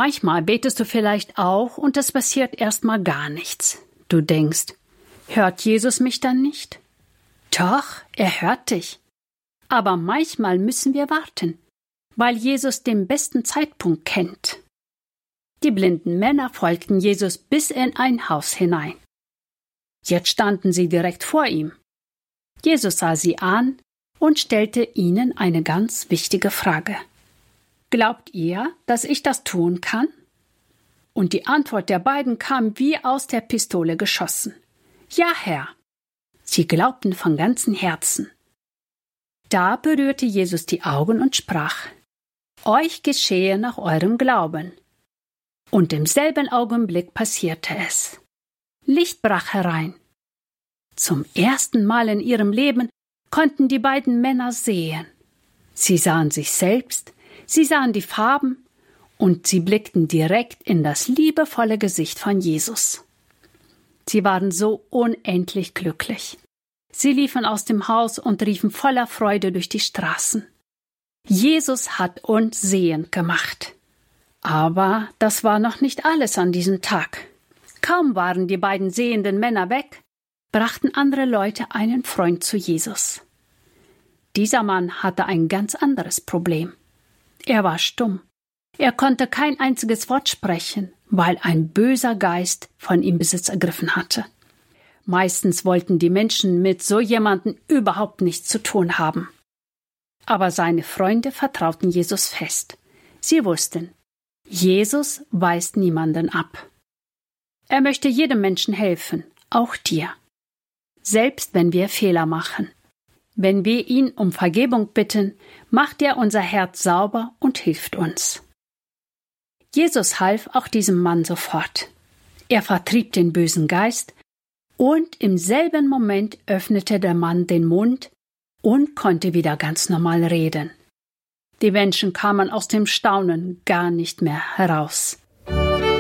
Manchmal betest du vielleicht auch und es passiert erstmal gar nichts. Du denkst, hört Jesus mich dann nicht? Doch, er hört dich. Aber manchmal müssen wir warten, weil Jesus den besten Zeitpunkt kennt. Die blinden Männer folgten Jesus bis in ein Haus hinein. Jetzt standen sie direkt vor ihm. Jesus sah sie an und stellte ihnen eine ganz wichtige Frage. Glaubt ihr, dass ich das tun kann? Und die Antwort der beiden kam wie aus der Pistole geschossen. Ja, Herr. Sie glaubten von ganzem Herzen. Da berührte Jesus die Augen und sprach: Euch geschehe nach eurem Glauben. Und im selben Augenblick passierte es. Licht brach herein. Zum ersten Mal in ihrem Leben konnten die beiden Männer sehen. Sie sahen sich selbst, sie sahen die Farben und sie blickten direkt in das liebevolle Gesicht von Jesus. Sie waren so unendlich glücklich. Sie liefen aus dem Haus und riefen voller Freude durch die Straßen. Jesus hat uns sehend gemacht. Aber das war noch nicht alles an diesem Tag. Kaum waren die beiden sehenden Männer weg, brachten andere Leute einen Freund zu Jesus. Dieser Mann hatte ein ganz anderes Problem. Er war stumm. Er konnte kein einziges Wort sprechen, weil ein böser Geist von ihm Besitz ergriffen hatte. Meistens wollten die Menschen mit so jemandem überhaupt nichts zu tun haben. Aber seine Freunde vertrauten Jesus fest. Sie wussten, Jesus weist niemanden ab. Er möchte jedem Menschen helfen, auch dir. Selbst wenn wir Fehler machen. Wenn wir ihn um Vergebung bitten, macht er unser Herz sauber und hilft uns. Jesus half auch diesem Mann sofort. Er vertrieb den bösen Geist und im selben Moment öffnete der Mann den Mund und konnte wieder ganz normal reden. Die Menschen kamen aus dem Staunen gar nicht mehr heraus.